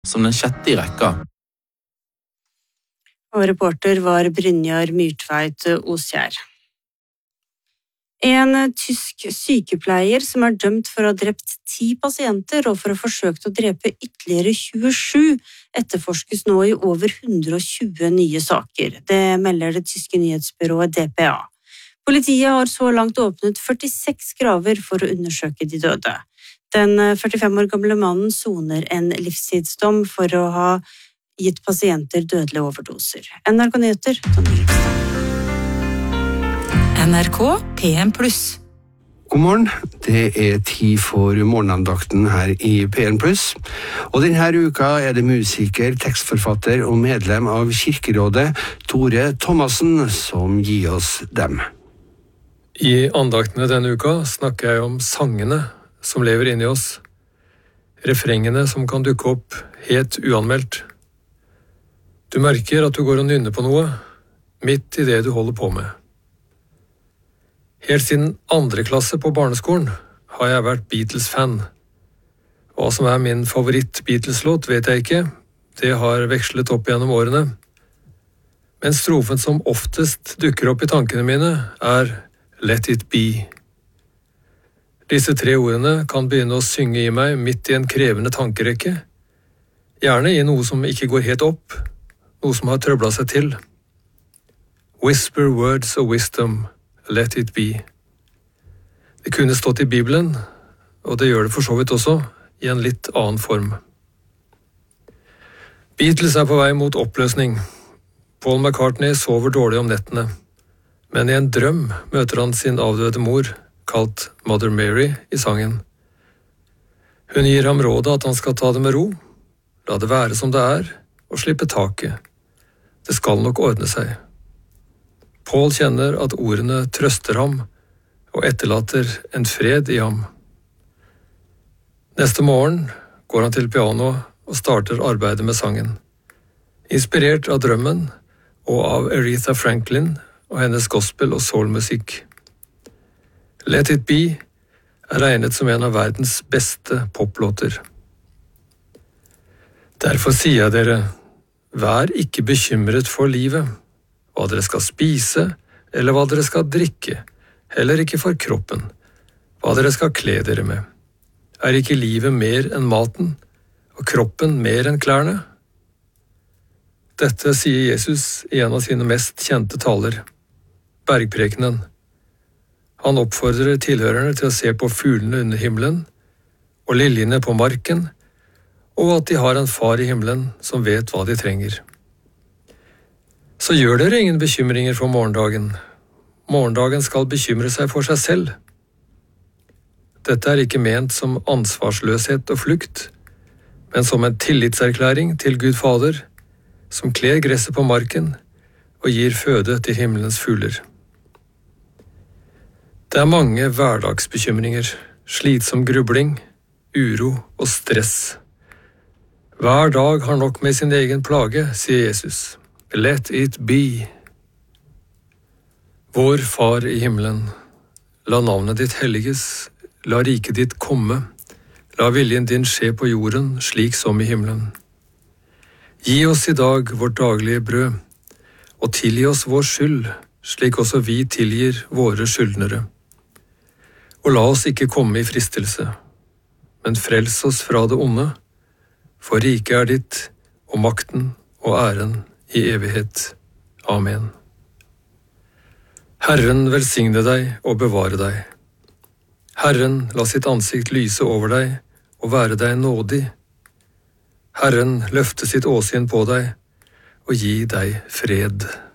som den sjette i rekka. Og reporter var Brynjar Myrtveit Osgjær. En tysk sykepleier som er dømt for å ha drept 10 pasienter og for å ha forsøkt å drepe ytterligere 27, etterforskes nå i over 120 nye saker. Det melder det tyske nyhetsbyrået DPA. Politiet har så langt åpnet 46 graver for å undersøke de døde. Den 45 år gamle mannen soner en livstidsdom for å ha gitt pasienter dødelige overdoser. NRK Nyheter, Tonje Gjelstad. NRK P1+. God morgen, det er tid for morgenandakten her i P1+. Og denne uka er det musiker, tekstforfatter og medlem av Kirkerådet, Tore Thomassen, som gir oss dem. I andaktene denne uka snakker jeg om sangene som lever inni oss. Refrengene som kan dukke opp helt uanmeldt. Du merker at du går og nynner på noe, midt i det du holder på med. Helt siden 2. klasse på barneskolen har jeg vært Beatles-fan. Hva som er min favoritt-Beatles-låt vet jeg ikke, det har vekslet opp gjennom årene. Men strofen som oftest dukker opp i tankene mine er Let it be. Disse 3 ordene kan begynne å synge i meg midt i en krevende tankerekke, gjerne i noe som ikke går helt opp, noe som har trøblet seg til. Whisper words of wisdom, let it be. Det kunne stått i Bibelen, og det gjør det for så vidt også, i en litt annen form. Beatles er på vei mot oppløsning. Paul McCartney sover dårlig om nettene, men i en drøm møter han sin avdøde mor, kalt Mother Mary, i sangen. Hun gir ham rådet at han skal ta det med ro, la det være som det er, og slippe taket. Det skal nok ordne seg. Paul kjenner at ordene trøster ham, og etterlater en fred i ham. Neste morgen går han til piano og starter arbeidet med sangen. Inspirert av drømmen, og av Aretha Franklin og hennes gospel- og soulmusikk. Let it be er regnet som en av verdens beste poplåter. Derfor sier jeg dere, vær ikke bekymret for livet, hva dere skal spise, eller hva dere skal drikke, heller ikke for kroppen, hva dere skal kle dere med. Er ikke livet mer enn maten, og kroppen mer enn klærne? Dette sier Jesus i en av sine mest kjente taler, Bergprekenen. Han oppfordrer tilhørerne til å se på fuglene under himmelen, og liljene på marken, og at de har en far i himmelen som vet hva de trenger. Så gjør dere ingen bekymringer for morgendagen. Morgendagen skal bekymre seg for seg selv. Dette er ikke ment som ansvarsløshet og flukt, men som en tillitserklæring til Gud Fader, som kler gresset på marken og gir føde til himmelens fugler. Det er mange hverdagsbekymringer, slitsom grubling, uro og stress. Hver dag har nok med sin egen plage, sier Jesus. Let it be. Vår Far i himmelen, la navnet ditt helliges, la riket ditt komme, la viljen din skje på jorden slik som i himmelen. Gi oss i dag vårt daglige brød, og tilgi oss vår skyld, slik også vi tilgir våre skyldnere. Og la oss ikke komme i fristelse, men frels oss fra det onde, for riket er ditt, og makten og æren i evighet. Amen. Herren velsigne deg og bevare deg. Herren la sitt ansikt lyse over deg og være deg nådig. Herren løfte sitt åsyn på deg og gi deg fred.